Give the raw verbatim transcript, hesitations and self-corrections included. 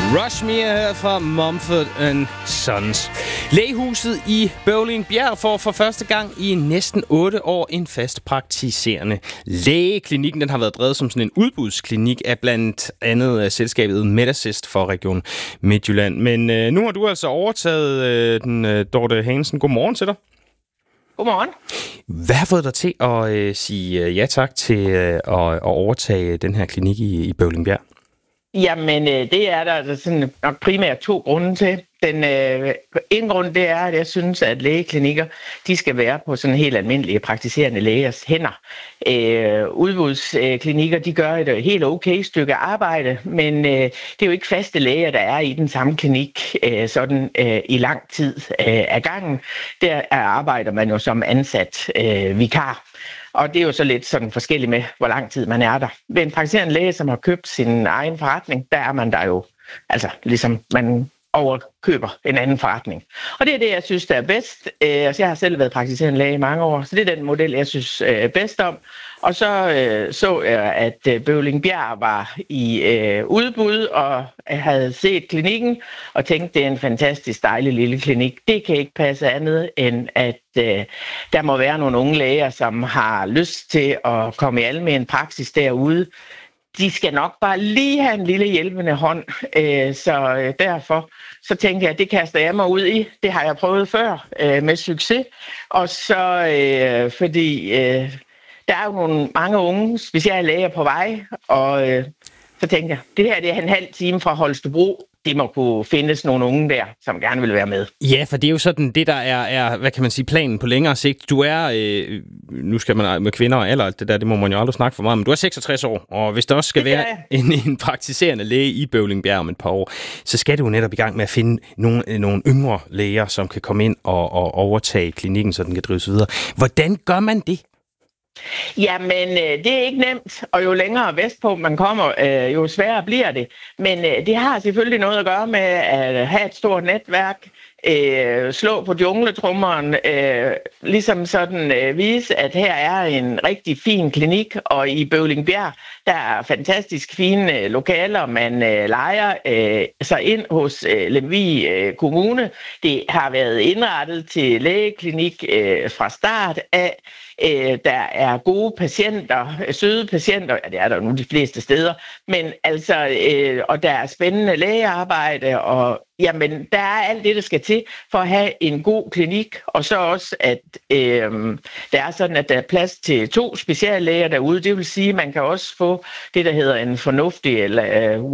Rush Me her fra Mumford and Sons. Lægehuset i Bøvlingbjerg får for første gang i næsten otte år en fast praktiserende læge. Klinikken den har været drevet som sådan en udbudsklinik af blandt andet selskabet Medassist for Region Midtjylland. Men øh, nu har du altså overtaget øh, den, øh, Dorte Hansen. Godmorgen til dig. Godmorgen. Hvad har fået dig til at øh, sige øh, ja tak til øh, at, at overtage den her klinik i, i Bøvlingbjerg? Jamen, det er der sådan nok primært to grunde til. Den øh, en grund, det er, at jeg synes, at lægeklinikker, de skal være på sådan helt almindelige praktiserende lægers hænder. Øh, udbudsklinikker, de gør et helt okay stykke arbejde, men øh, det er jo ikke faste læger, der er i den samme klinik øh, sådan øh, i lang tid øh, af gangen. Der arbejder man jo som ansat øh, vikar. Og det er jo så lidt sådan forskelligt med, hvor lang tid man er der. Ved en praktiserende læge, som har købt sin egen forretning, der er man der jo, altså ligesom man overkøber en anden forretning. Og det er det, jeg synes, der er bedst. Jeg har selv været praktiserende læge i mange år, så det er den model, jeg synes bedst om. Og så øh, så jeg, at Bøvlingbjerg var i øh, udbud og havde set klinikken og tænkte, det er en fantastisk dejlig lille klinik. Det kan ikke passe andet, end at øh, der må være nogle unge læger, som har lyst til at komme i almen praksis derude. De skal nok bare lige have en lille hjælpende hånd, øh, så øh, derfor så tænkte jeg, at det kaster jeg mig ud i. Det har jeg prøvet før øh, med succes, og så øh, fordi øh, der er jo nogle mange unge speciallæger på vej, og øh, så tænkte jeg, det her det er en halv time fra Holstebro. Det må kunne findes nogle unge der, som gerne vil være med. Ja, for det er jo sådan, det der er, er hvad kan man sige, planen på længere sigt. Du er, øh, nu skal man med kvinder og alder, alt det der, det må man jo aldrig snakke for meget, men du er seksogtres år, og hvis der også skal være en, en praktiserende læge i Bøvlingbjerg om et par år, så skal du jo netop i gang med at finde nogle, nogle yngre læger, som kan komme ind og, og overtage klinikken, så den kan drives videre. Hvordan gør man det? Jamen, det er ikke nemt, og jo længere vestpå man kommer, jo sværere bliver det. Men det har selvfølgelig noget at gøre med at have et stort netværk, slå på jungletrummeren, ligesom sådan vise, at her er en rigtig fin klinik, og i Bøvlingbjerg, der er fantastisk fine lokaler, man lejer sig ind hos Lemvig Kommune. Det har været indrettet til lægeklinik fra start af. Der er gode patienter, søde patienter, ja, det er der nu de fleste steder, men altså, øh, og der er spændende lægearbejde, og jamen, der er alt det, der skal til for at have en god klinik, og så også, at øh, der er sådan, at der er plads til to speciallæger derude. Det vil sige, at man kan også få det, der hedder en fornuftig eller øh,